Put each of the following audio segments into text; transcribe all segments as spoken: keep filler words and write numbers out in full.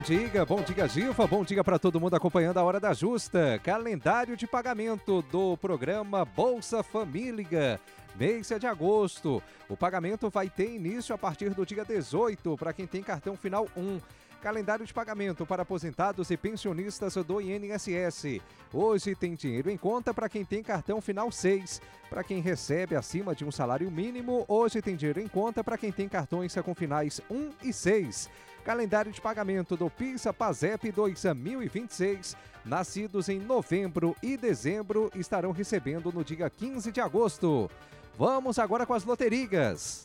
Diga, bom dia, Giva, bom dia para todo mundo acompanhando a Hora da Justa. Calendário de pagamento do programa Bolsa Família, mês de agosto. O pagamento vai ter início a partir do dia dezoito para quem tem cartão final um. Calendário de pagamento para aposentados e pensionistas do I N S S. Hoje tem dinheiro em conta para quem tem cartão final seis. Para quem recebe acima de um salário mínimo, hoje tem dinheiro em conta para quem tem cartões com finais um e seis. Calendário de pagamento do PIS/PASEP dois mil e vinte e seis. Nascidos em novembro e dezembro estarão recebendo no dia quinze de agosto. Vamos agora com as loterias.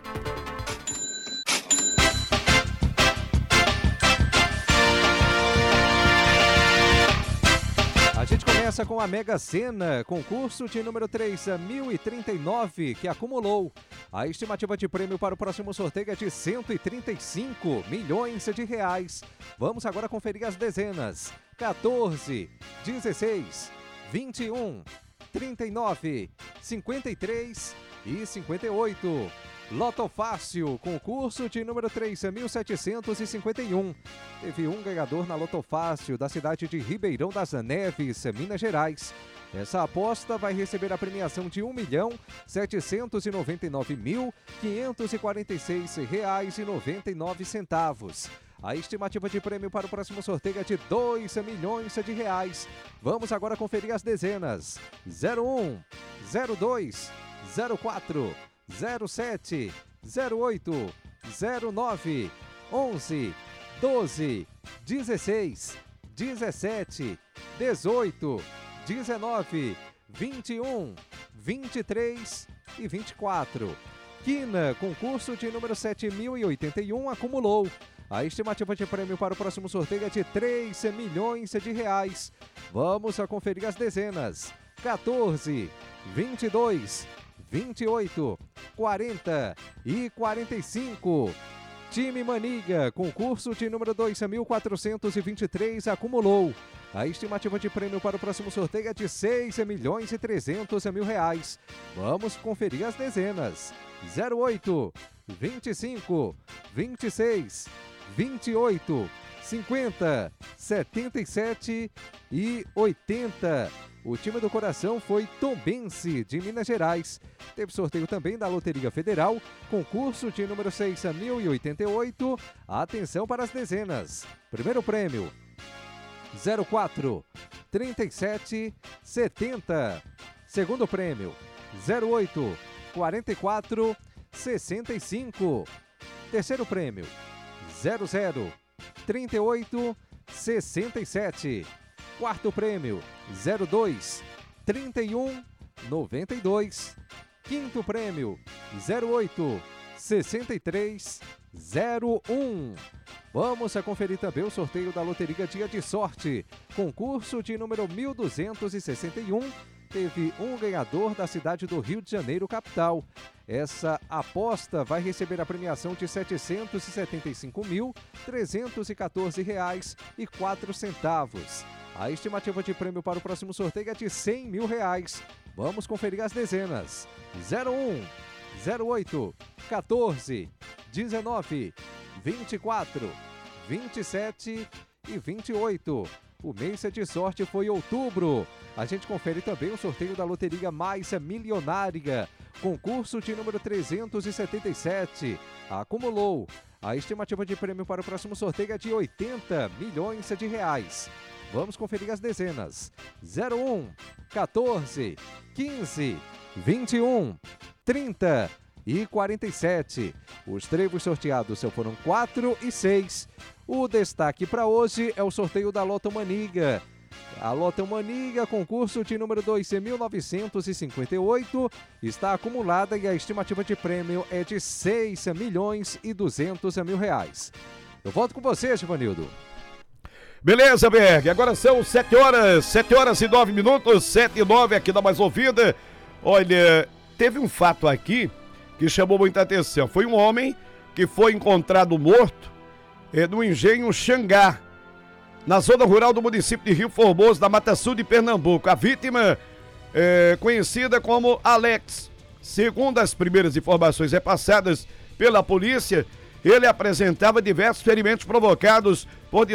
A gente começa com a Mega Sena, concurso de número três mil e trinta e nove, que acumulou. A estimativa de prêmio para o próximo sorteio é de cento e trinta e cinco milhões de reais. Vamos agora conferir as dezenas. quatorze, dezesseis, vinte e um, trinta e nove, cinquenta e três e cinquenta e oito. Loto Fácil, concurso de número três mil setecentos e cinquenta e um. Teve um ganhador na Loto Fácil da cidade de Ribeirão das Neves, Minas Gerais. Essa aposta vai receber a premiação de um milhão setecentos e noventa e nove mil quinhentos e quarenta e seis reais e noventa e nove centavos. A estimativa de prêmio para o próximo sorteio é de dois milhões de reais. Vamos agora conferir as dezenas. zero um, zero dois, zero quatro, zero sete, zero oito, zero nove, onze, doze, dezesseis, dezessete, dezoito, dezenove, vinte e um, vinte e três e vinte e quatro. Quina, concurso de número sete mil e oitenta e um, acumulou. A estimativa de prêmio para o próximo sorteio é de três milhões de reais. Vamos a conferir as dezenas. quatorze, vinte e dois, vinte e oito, quarenta e quarenta e cinco. Time Maniga, concurso de número dois mil quatrocentos e vinte e três, acumulou. A estimativa de prêmio para o próximo sorteio é de seis milhões e trezentos mil reais. Vamos conferir as dezenas. zero oito, vinte e cinco, vinte e seis, vinte e oito, cinquenta, setenta e sete e oitenta. O time do coração foi Tombense, de Minas Gerais. Teve sorteio também da Loteria Federal, concurso de número seis mil e oitenta e oito. Atenção para as dezenas. Primeiro prêmio, zero quatro, trinta e sete, setenta. Segundo prêmio, zero oito, quarenta e quatro, sessenta e cinco. Terceiro prêmio, zero zero, trinta e oito, sessenta e sete. Quarto prêmio, zero dois, trinta e um, noventa e dois. Quinto prêmio, zero oito, sessenta e três, zero um. Vamos a conferir também o sorteio da Loteria Dia de Sorte. Concurso de número mil duzentos e sessenta e um. Teve um ganhador da cidade do Rio de Janeiro, capital. Essa aposta vai receber a premiação de setecentos e setenta e cinco mil, trezentos e quatorze reais e quatro centavos. A estimativa de prêmio para o próximo sorteio é de cem mil reais. Vamos conferir as dezenas. zero um, zero oito, quatorze, dezenove, vinte e quatro, vinte e sete e vinte e oito. O mês de sorte foi outubro. A gente confere também o sorteio da Loteria Mais Milionária. Concurso de número trezentos e setenta e sete. Acumulou. A estimativa de prêmio para o próximo sorteio é de oitenta milhões de reais. Vamos conferir as dezenas. zero um, quatorze, quinze, vinte e um, trinta e quarenta e sete. Os trevos sorteados foram quatro e seis. O destaque para hoje é o sorteio da Loto Maniga. A Loto Maniga, concurso de número dois mil novecentos e cinquenta e oito, está acumulada e a estimativa de prêmio é de seis milhões e duzentos mil reais. Eu volto com você, Givanildo. Beleza, Berg, agora são sete horas, sete horas e nove minutos, sete e nove aqui da Mais Ouvida. Olha, teve um fato aqui que chamou muita atenção. Foi um homem que foi encontrado morto é, no engenho Xangá, na zona rural do município de Rio Formoso, da Mata Sul de Pernambuco. A vítima é conhecida como Alex. Segundo as primeiras informações repassadas pela polícia, ele apresentava diversos ferimentos provocados por